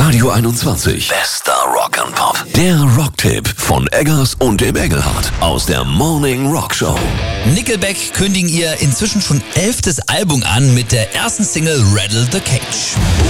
Radio 21. Bester Rock and Pop. Der Rocktipp von Eggers und dem Engelhardt aus der Morning Rock Show. Nickelback kündigen ihr inzwischen schon 11. Album an mit der ersten Single Rattle the Cage.